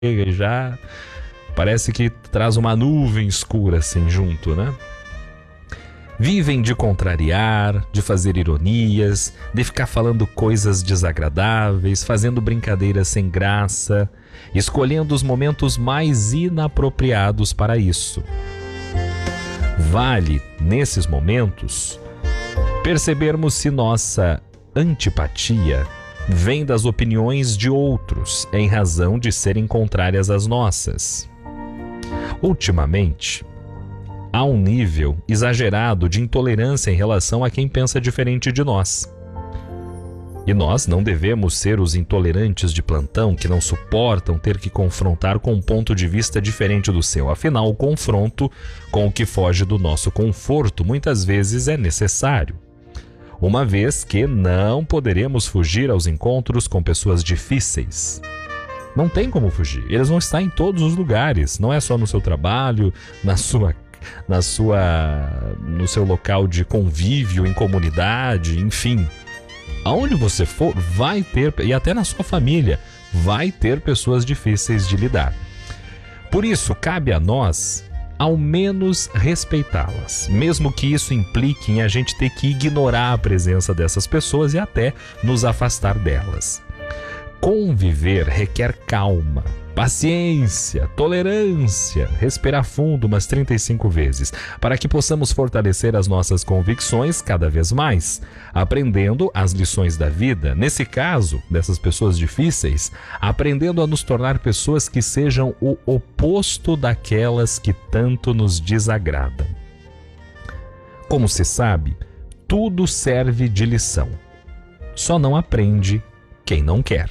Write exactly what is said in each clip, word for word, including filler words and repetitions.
e já parece que traz uma nuvem escura assim junto, né? Vivem de contrariar, de fazer ironias, de ficar falando coisas desagradáveis, fazendo brincadeiras sem graça, escolhendo os momentos mais inapropriados para isso. Vale, nesses momentos, percebermos se nossa antipatia vem das opiniões de outros em razão de serem contrárias às nossas. Ultimamente, há um nível exagerado de intolerância em relação a quem pensa diferente de nós. E nós não devemos ser os intolerantes de plantão que não suportam ter que confrontar com um ponto de vista diferente do seu. Afinal, o confronto com o que foge do nosso conforto muitas vezes é necessário, uma vez que não poderemos fugir aos encontros com pessoas difíceis. Não tem como fugir. Eles vão estar em todos os lugares, não é só no seu trabalho, na sua na sua, no seu local de convívio, em comunidade, enfim. Aonde você for, vai ter, e até na sua família, vai ter pessoas difíceis de lidar. Por isso, cabe a nós, ao menos, respeitá-las, mesmo que isso implique em a gente ter que ignorar a presença dessas pessoas e até nos afastar delas. Conviver requer calma, paciência, tolerância, respirar fundo umas trinta e cinco vezes, para que possamos fortalecer as nossas convicções cada vez mais, aprendendo as lições da vida, nesse caso, dessas pessoas difíceis, aprendendo a nos tornar pessoas que sejam o oposto daquelas que tanto nos desagradam. Como se sabe, tudo serve de lição, só não aprende quem não quer.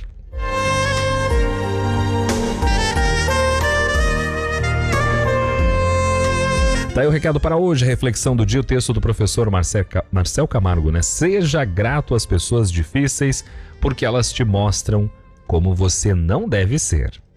Tá aí o recado para hoje, a reflexão do dia, o texto do professor Marcel, Marcel Camargo, né? Seja grato às pessoas difíceis, porque elas te mostram como você não deve ser.